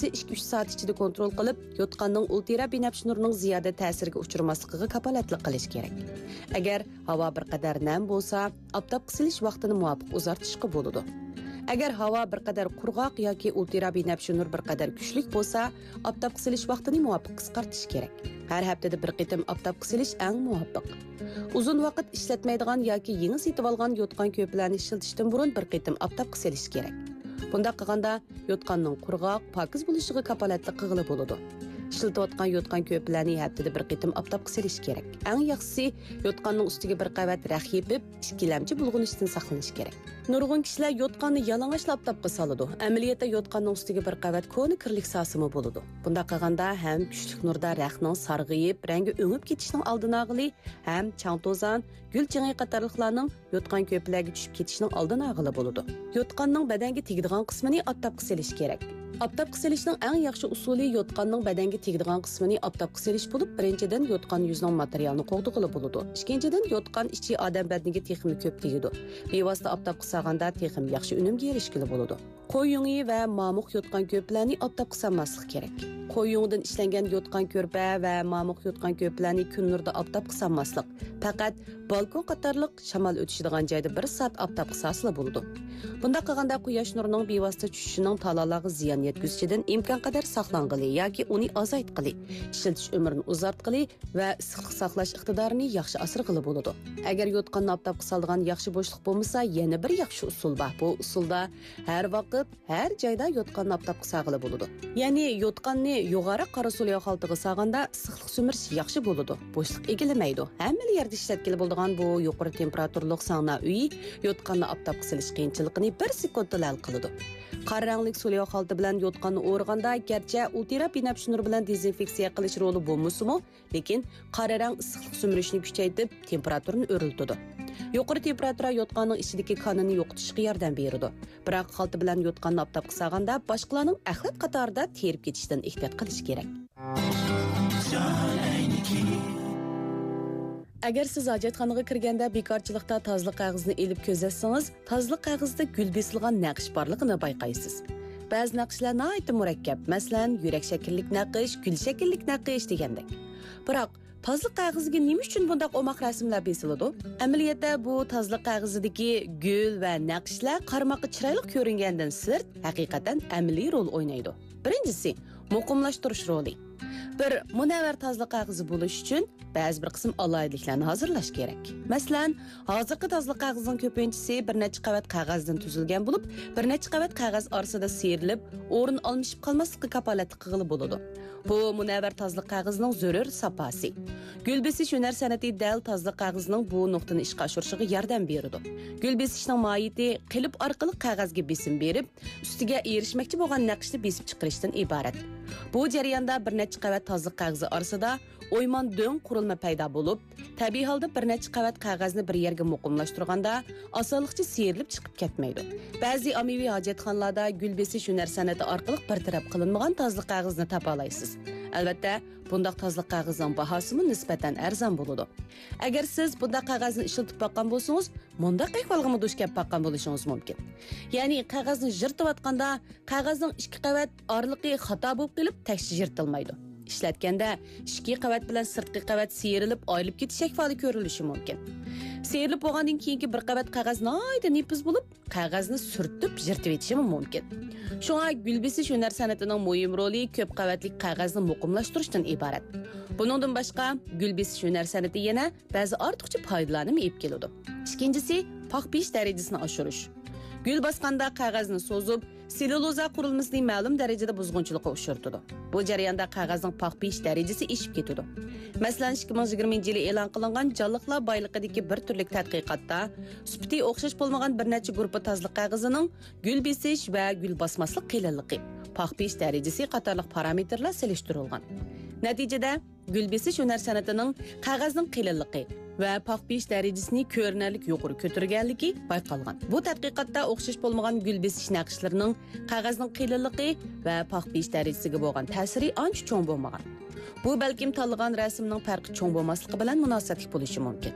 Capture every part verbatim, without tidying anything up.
kechasi ikki uch soat ichida kontrol qilib, yo'tqanning ultra binafsh nurining ziyoda ta'siriga uchramasligiga kapolatlik qilish kerak. Agar havo bir qadar nam bo'lsa, oftob qisilish vaqtini muvofiq uzartishga bo'ladi. Agar havo bir qadar qurg'oq yoki ultra binafsh nur bir qadar kuchli bo'lsa, oftob qisilish vaqtini muvofiq qisqartish kerak. Har haftada bir qitim oftob qisilish eng muvofiq. Uzun vaqt ishlatmaydigan yoki yangi setib olgan yo'tqan ko'plarni ishlatishdan burun bir qitim oftob qisilish kerak. Bunda qilganda yo'tqanning qurg'oq, pokiz bo'lishiga kapolatlik qilib bo'ladi. Ishlatayotgan yo'tqan ko'plarni haftada bir qitim oftob qisilish kerak. Eng yaxshisi yo'tqanning ustiga bir qavat rax yepib, ikkilamchi bulg'unishdan saqlanish kerak. Nurg'un kishilar yo'tqanni yalang'och oftobga soladi. Amaliyotda yo'tqanning ustiga bir qavat ko'ni kirlik sasimi bo'ladi. Bunda qilganda ham kuchli nurda raxning sarg'ayib, rangi o'ngib ketishining oldini olg'ili, ham chang-to'zon, gul-chang'i qatorliqlarning yo'tqan ko'plarga tushib ketishining oldini olg'ili bo'ladi. Yo'tqanning badanga tegadigan qismini oftob qisilish kerak. Oftob qisilishning eng yaxshi usuli yo'tqanning badanga tegadigan qismini oftob qisilish bo'lib, birinchidan yo'tqan yuzining materialini qo'g'dig'ili bo'ladi. Ikkinchidan yo'tqan ichi odam badaniga texmi ko'p tegadi. Bevosita oftob qisaganda texim yaxshi unumga erishgili bo'ladi. Qo'y yungi va mamuq yo'tqan ko'plarni oftob qisamaslik kerak. Qo'y yungidan ishlangan yo'tqan ko'rpa va mamuq yo'tqan ko'plarni kun nurda oftob qisamaslik. Faqat balkon qatorliq shamol o'tishadigan joyda bir soat oftob qisasli bo'ladi. Bunda qilganda quyosh nurining bevosita tushishining talalaga ziyon yetkazishidan imkon qadar saqlanqili yoki uni ozaytqili, ishlatish umrini uzartqili va issiqlik saqlash iqtidorini yaxshi asirg'ili bo'ladi. Agar yo'tqanni oftob qisaladigan yaxshi bo'shliq bo'lmasa, yana bir yaxshi usul bor. Bu usulda har vaqt, har joyda yo'tqanni oftob qisag'ili bo'ladi. Ya'ni yo'tqanni yuqori qora suli holatiga solganda issiqlik sumirish yaxshi bo'ladi. Bo'shliq egilamaydi. Hamma yerda ishlatkili bo'ladigan bu yuqori temperaturlik sauna uyi yo'tqanni oftob qisilish qiyinchiligini bir sekundda hal qiladi. Qora ranglik suli holati bilan yo'tqanni o'rganda garchi ultra binafsh nur bilan dezinfeksiya qilish roli bo'lmasa-mu, lekin qora rang issiqlik sumirishni kuchaytirib, temperaturani o'riltadi. Yuqori temperatura yo'tqanning ichidagi qonini yo'qotishga yordam beradi. Biroq holati bilan yo'tqanni oftob qisaganda boshqalarning axlat qatorida terib ketishdan ehtiyot qilish kerak. Agar siz hojatxonaga kirganda bekorchilikda tozliq qog'ozni elib ko'zatsangiz, tozliq qog'ozda gul besilgan naqsh borligini bayqaysiz. Ba'zi naqshlar nihoyatda murakkab, masalan, yurak shakllik naqsh, gul shakllik naqsh degandek. Biroq tozliq qog'oziga nima uchun bunday omaq rasmlar besiladi? Amaliyotda bu tozliq qog'ozidagi gul va naqshlar qarmoqqa chiroyli ko'ringandan sirt, haqiqatan amaliy rol o'ynaydi. Birinchisi, muqimlashtirish roli. Bir munavvar tozliq qog'ozi bo'lish uchun ba'zi bir qism alohidliklarni hozirlash kerak. Masalan, hozirgi tozliq qog'ozining ko'pinchisi bir necha qavat qog'ozdan tuzilgan bo'lib, bir necha qavat qog'oz orasida serilib, o'rin almashib qolmaslikka kapolatlik qilib bo'ladi. Bu munavvar tozliq qog'ozining zarur sapasi. Gul besish hunar san'ati dal tozliq qog'ozining bu nuqtani ishga oshirishiga yordam beradi. Gul besishning mohiyati qilib orqali qog'ozga besim berib, ustiga erishmoqchi bo'lgan naqshni besib chiqarishdan iborat. Bu jarayonda bir necha qavat tozliq qog'ozi orasida o'ymon do'ng qurilma paydo bo'lib, tabiiy holda bir necha qavat qog'ozni bir yerga muqimlashtirganda osonlikcha serilib chiqib ketmaydi. Ba'zi ommaviy hojatxonalarda gul besish hunar san'ati orqali bartaraf qilinmagan tozliq qog'ozni topa olasiz. Albatta, bundaq tozliq qog'ozning bahosi nisbatan arzon bo'ladi. Agar siz bundaq qog'ozni ishlatib boqqan bo'lsangiz, bundaq ahvolga duch kelib boqqan bo'lishingiz mumkin. Ya'ni qog'ozni yirtayotganda qog'ozning ikki qavat oraliqi xato bo'lib qilib, tashchi yirtilmaydi. Ishlatganda ikki qavat bilan sirtqi qavat serilib, oyilib ketish ahvoli ko'rilishi mumkin. Serilib bo'lgandan keyingi bir qavat qog'oz noyda nepiz bo'lib, qog'ozni surtib yirtib etishi mumkin. Shunga gul besish hunar san'atining muhim roli ko'p qavatli qog'ozni muqimlashtirishdan iborat. Buningdan boshqa gul besish hunar san'ati yana ba'zi ortiqcha foydalarni olib keladi. Ikkinchisi, pax besh darajasini oshirish. Gul bosganda qog'ozni so'zib, selluloza qurilmasini ma'lum darajada buzg'unchilikqa uchirtadi. Bu jarayonda qog'ozning pax besh darajasi eshib ketadi. Masalan, ikki ming yigirmanchi yili e'lon qilingan jonliqlar boyliqidagi bir turlik tadqiqotda sufati o'xshash bo'lmagan bir necha guruh tozliq qog'ozining gul besish va gul bosmaslik qilinligi, pax besh darajasi qatorliq parametrlar selishtirilgan. Natijada gul besish hunar san'atining qog'ozning qilinligi va pax besh darajasini ko'rinarlik yuqori ko'targanligi bayqalgan. Bu tadqiqotda o'xshash bo'lmagan gul besish naqshlarining qog'ozning qilinligi va pax besh darajasiga bo'lgan ta'siri ancha cho'ng bo'lmagan. Bu balkim tanlagan rasmning farqi cho'ng bo'lmasligi bilan munosabatli bo'lishi mumkin.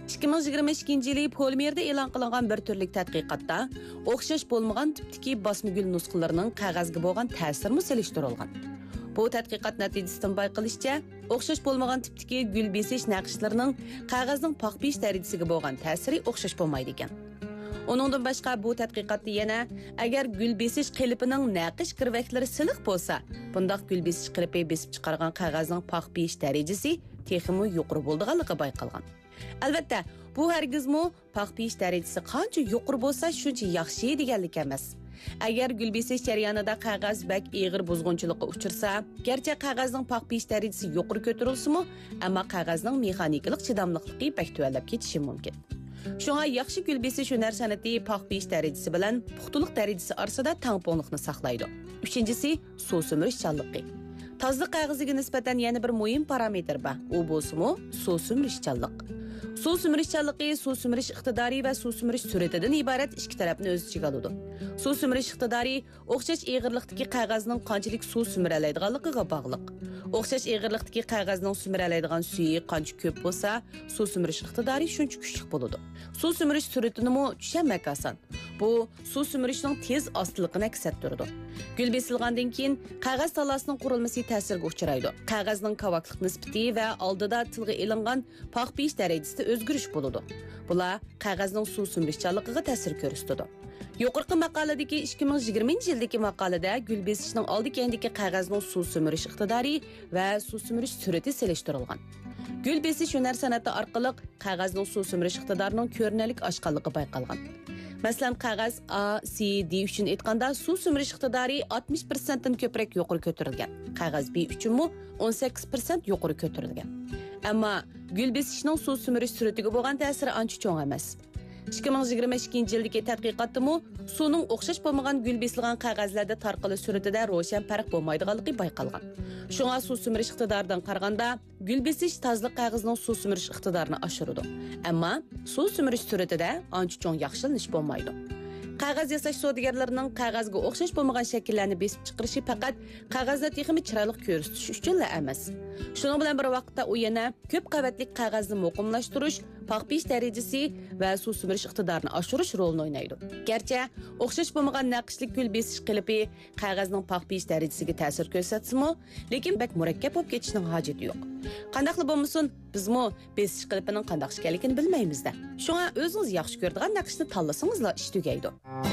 ikki ming yigirma ikkinchi yili Polimerda e'lon qilingan bir turlik tadqiqotda o'xshash bo'lmagan tipdagi bosma gul nusxalarining qog'ozga bo'lgan ta'siri selishtirilgan. Bu tadqiqot natijasidan bayqalishicha, o'xshash bo'lmagan tipdagi gul besish naqshlarining qog'ozning paqpish darajasiga bo'lgan ta'siri o'xshash bo'lmaydi ekan. Onundan boshqa bu tadqiqotda yana agar gul besish qilipining naqish kirvaklari siliq bo'lsa, bundaq gul besish qilipi besib chiqargan qog'ozning paqpish darajasi texmi yuqori bo'lganligi bayqalgan. Albatta, bu hargizmi paqpish darajasi qancha yuqori bo'lsa, shuncha yaxshi deganlik emas. Agar gul besish jarayonida qog'oz bak eg'ir buzg'unchilikqa uchirsa, garchi qog'ozning paqpish darajasi yuqori ko'tarilsa-mu, ammo qog'ozning mexanikalik chidamlikligi bak tuvalab ketishi mumkin. Shunga yaxshi gul besish hunar san'ati paqpish darajasi bilan puxtalik darajasi orasida tangpongliqni saqlaydi. Uchinchisi, suv sumirishchanligi. Tozliq qog'oziga nisbatan yana bir muhim parametr bor. U bo'lsa-mu, suv sumirishchanlik. Suv sumirishchanligi suv sumirish iqtidori va suv sumirish sur'atidan iborat ikki tarafni o'z ichiga oladi. Suv sumirish iqtidori o'xshash eg'irlikdagi qog'ozning qanchalik suv sumiralaydiganligiga bog'liq. O'xshash eg'irlikdagi qog'ozning sumiralaydigan suvi qancha ko'p bo'lsa, suv sumirish iqtidori shuncha kuchli bo'ladi. Suv sumirish sur'atini mo tushunmak oson. Bu suv sumirishning tez ostiligini aks ettiradi. Gul besilgandan keyin qog'oz talasining qurilmasi ta'sirga uchraydi. Qog'ozning kavaklik nisbati va oldida tilga ilingan paqpish darajasida o'zgarish bo'ladi. Bular qog'ozning suv sumirishchanligiga ta'sir ko'rsatadi. Yuqorqi maqoladagi ikki ming yigirmanchi yildagi maqolada gul besishning oldi-keyindagi qog'ozning suv sumirish iqtidori va suv sumirish sur'ati selishtirilgan. Gul besish hunar san'ati orqali qog'ozning suv sumirish iqtidorining ko'rinarli oshganligi bayqalgan. Masalan, qog'oz A, C, D uchun aytganda suv sumirish iqtidori oltmish foiz dan ko'proq yuqori ko'tarilgan. Qog'oz B uchunmi o'n sakkiz foiz yuqori ko'tarilgan. Ammo gul besishning suv sumirish sur'atiga bo'lgan ta'siri ancha cho'ng emas. ikki ming yigirma ikkinchi yildagi tadqiqotda suvning o'xshash bo'lmagan gul besilgan qog'ozlarda tarqalish sur'atida ro'shan farq bo'lmaydiganligi bayqalgan. Shunga suv sumirish iqtidoridan qaraganda gul besish tozliq qog'ozning suv sumirish iqtidorini oshiradi. Ammo suv sumirish sur'atida ancha cho'ng yaxshilanish bo'lmaydi. Qog'oz yasash savdogarlarining qog'ozga o'xshash bo'lmagan shakllarni besib chiqarishi faqat qog'ozni texnik chiroyli ko'rsatish uchun emas. Shuning bilan bir vaqtda u yana ko'p qavatli qog'ozni muqimlashtirish, paqpish darajasi va suv sumirish iqtidorini oshirish rolini o'ynaydi. Garchi o'xshash bo'lmagan naqshli gul besish qilipi qog'ozning paqpish darajasiga ta'sir ko'rsatsa-mu, lekin bak murakkab bo'lib ketishining hojati yo'q. Qandaqli bo'lmasin, bizmi besish qilipining qandaq ekanligini bilmaymiz-da. Shunga o'zingiz yaxshi ko'radigan naqshni tanlasangizlar ish tugaydi.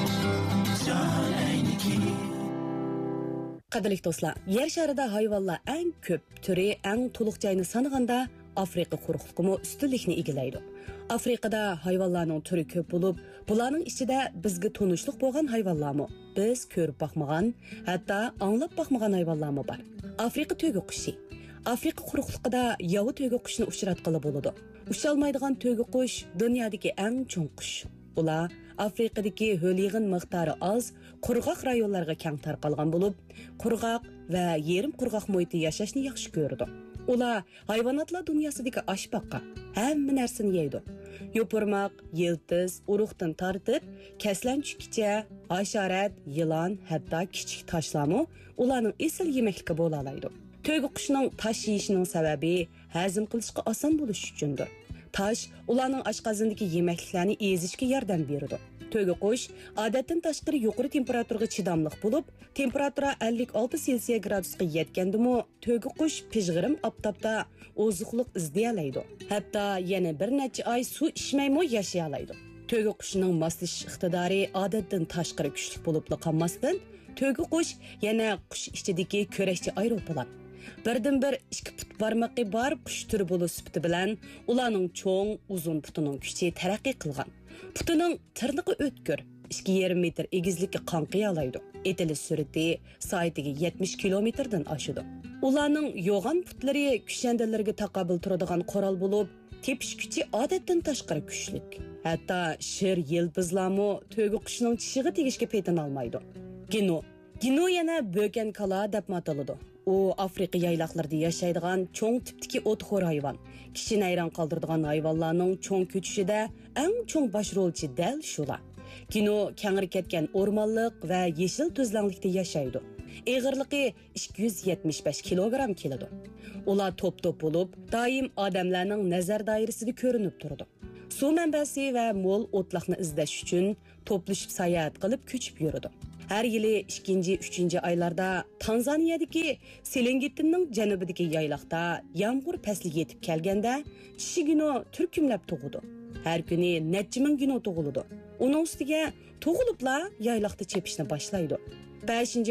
Qadrli do'stlar, yer sharida hayvonlar eng ko'p turi, eng to'liq joyni sanaganda Afrika quruqliqimi ustunlikni egallaydi. Afrikada hayvonlarning turi ko'p bo'lib, bularning ichida bizga tunishliq bo'lgan hayvonlarmi, biz ko'rib boqmagan, hatto anglab boqmagan hayvonlarmi bor. Afrika to'yga qushi. Afrika quruqliqida yovi to'yga qushni uchratqili bo'ladi. Uchalmaydigan to'yga qush dunyodagi eng cho'ng qush. Ular Afrikadagi ho'l yig'in miqdori oz, qurg'oq rayonlarga keng tarqalgan bo'lib, qurg'oq va yerim qurg'oq muhitda yashashni yaxshi ko'radi. Ular hayvonotlar dunyosidagi oshpaqqa hamma narsani yeydi. Yo'pirmoq, yiltiz, urug'dan tortib, kaslanchukcha, hasharot, yilon, hatto kichik toshlarmi ularning asl yemakligi bo'la oladi. To'yga qushning tosh yeyishining sababi hazm qilishga oson bo'lishi uchundir. Taş, ularning oshqozondagi yemekliklarni ezishga yordam beradi. To'yga qush odatdan tashqari yuqori temperaturaga chidamliq bo'lib, temperatura ellik olti selsiya gradusga yetgandimi, to'yga qush pijg'irim oftobda oziqliq izlayalaydi. Hatto yana bir necha oy suv ichmaymi yashay oladi. To'yga qushning moslashish iqtidori odatdan tashqari kuchli bo'lib qolmasdan, to'yga qush yana qush ichidagi ko'rashchi aeroplan. Birdan bir ikki put barmoqi bor qush turi bo'lish sifati bilan ularning cho'ng, uzun putining kuchi taraqqiy qilgan. Putining tirniqi o'tkir, ikki yarim metr egizlikka qanqiy oladi. Etilish sur'ati soatiga yetmish kilometrdan oshadi. Ularning yo'g'on putlari kushandalarga taqobil turadigan qoral bo'lib, tepish kuchi odatdan tashqari kuchli. Hatto shir yilpizlarmi to'yga qushning tishiga tegishga petin olmaydi. Gino Gino yana bo'kan kala deb ataladi. U Afrika yayloqlarida yashaydigan cho'ng tipdagi o'txo'r hayvon. Kishini hayron qoldiradigan hayvonlarning cho'ng ko'chishida eng cho'ng bosh rolchi dal shular. Gino kengri ketgan o'rmonliq va yeshil tuzlanlikda yashaydi. Eg'irligi ikki yuz yetmish besh kilogramm keladi. Ular top-top bo'lib, doim odamlarning nazar doirasida ko'rinib turadi. Suv manbasi va mo'l o'tliqni izlash uchun to'plashib sayohat qilib ko'chib yuradi. Har yili ikkinchi uchinchi oylarda Tanzaniyadagi Serengetining janubidagi yayloqda yomg'ir fasli yetib kelganda shigino turkumlab tug'udi. Har kuni necha ming gino tug'iladi. Uning ustiga tug'ilibla yayloqda chepishni boshlaydi. beshinchi